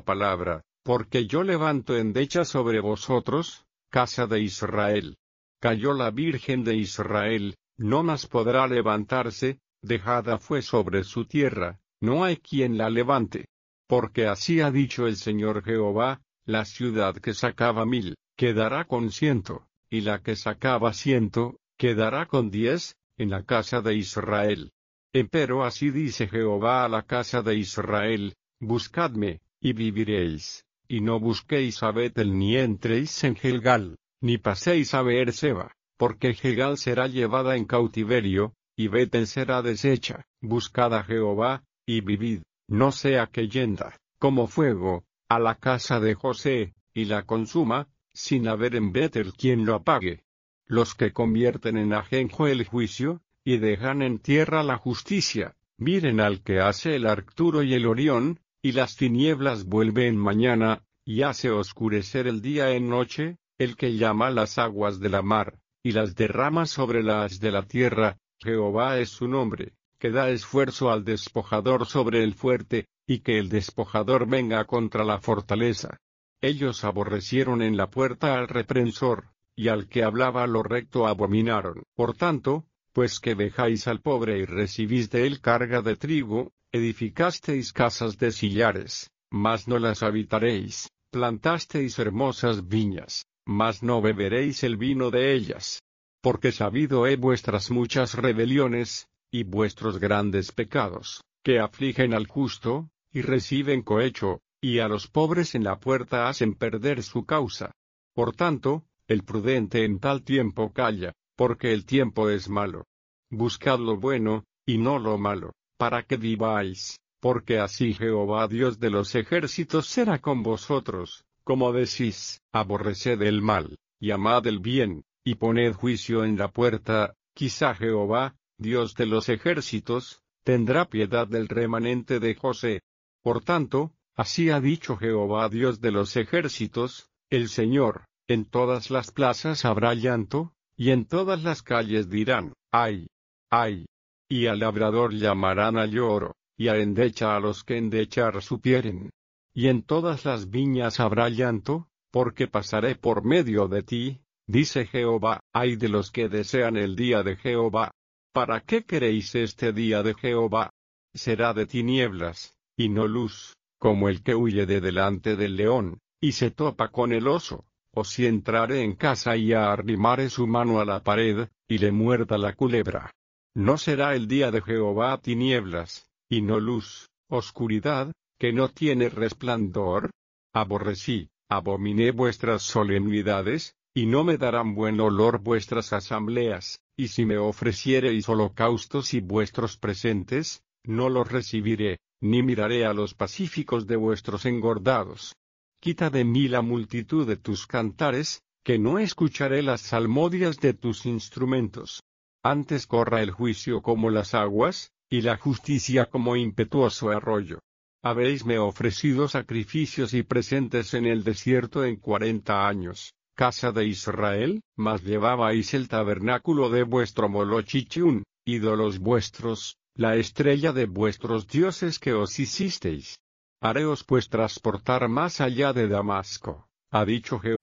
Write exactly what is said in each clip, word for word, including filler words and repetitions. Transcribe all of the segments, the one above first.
palabra, porque yo levanto endecha sobre vosotros, casa de Israel. Cayó la Virgen de Israel, no más podrá levantarse, dejada fue sobre su tierra, no hay quien la levante. Porque así ha dicho el Señor Jehová, la ciudad que sacaba mil, quedará con ciento, y la que sacaba ciento, quedará con diez, en la casa de Israel. Empero así dice Jehová a la casa de Israel, buscadme, y viviréis, y no busquéis a Betel ni entréis en Gilgal, ni paséis a Beerseba, porque Gilgal será llevada en cautiverio, y Betel será deshecha. Buscad a Jehová, y vivid, no sea que yenda, como fuego, a la casa de José, y la consuma, sin haber en Betel quien lo apague. Los que convierten en ajenjo el juicio, y dejan en tierra la justicia, miren al que hace el Arcturo y el Orión, y las tinieblas vuelven mañana, y hace oscurecer el día en noche, el que llama las aguas de la mar, y las derrama sobre las de la tierra, Jehová es su nombre, que da esfuerzo al despojador sobre el fuerte, y que el despojador venga contra la fortaleza. Ellos aborrecieron en la puerta al reprensor, y al que hablaba lo recto abominaron. Por tanto, pues que dejáis al pobre y recibís de él carga de trigo, edificasteis casas de sillares, mas no las habitaréis, plantasteis hermosas viñas, mas no beberéis el vino de ellas. Porque sabido he vuestras muchas rebeliones, y vuestros grandes pecados, que afligen al justo, y reciben cohecho, y a los pobres en la puerta hacen perder su causa. Por tanto, el prudente en tal tiempo calla, porque el tiempo es malo. Buscad lo bueno, y no lo malo, para que viváis, porque así Jehová Dios de los ejércitos será con vosotros, como decís, aborreced el mal, y amad el bien, y poned juicio en la puerta, quizá Jehová, Dios de los ejércitos, tendrá piedad del remanente de José. Por tanto, así ha dicho Jehová Dios de los ejércitos, el Señor, en todas las plazas habrá llanto, y en todas las calles dirán, ay, ay. Y al labrador llamarán a lloro, y a endecha a los que endechar supieren. Y en todas las viñas habrá llanto, porque pasaré por medio de ti, dice Jehová. Ay de los que desean el día de Jehová. ¿Para qué queréis este día de Jehová? Será de tinieblas, y no luz, como el que huye de delante del león, y se topa con el oso. O si entrare en casa y arrimare su mano a la pared, y le muerda la culebra. No será el día de Jehová tinieblas, y no luz, oscuridad, que no tiene resplandor. Aborrecí, abominé vuestras solemnidades, y no me darán buen olor vuestras asambleas, y si me ofreciereis holocaustos y vuestros presentes, no los recibiré, ni miraré a los pacíficos de vuestros engordados. Quita de mí la multitud de tus cantares, que no escucharé las salmodias de tus instrumentos. Antes corra el juicio como las aguas, y la justicia como impetuoso arroyo. Habéisme ofrecido sacrificios y presentes en el desierto en cuarenta años, casa de Israel, mas llevabais el tabernáculo de vuestro Molochichún, ídolos vuestros, la estrella de vuestros dioses que os hicisteis. Haréos pues transportar más allá de Damasco, ha dicho Jehová.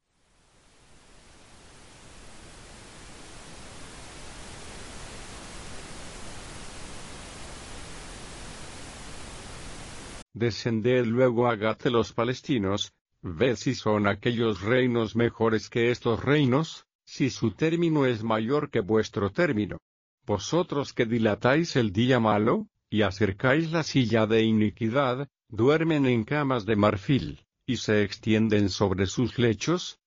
Descended luego a Gat de los palestinos, ved si son aquellos reinos mejores que estos reinos, si su término es mayor que vuestro término. Vosotros que dilatáis el día malo, y acercáis la silla de iniquidad, duermen en camas de marfil, y se extienden sobre sus lechos,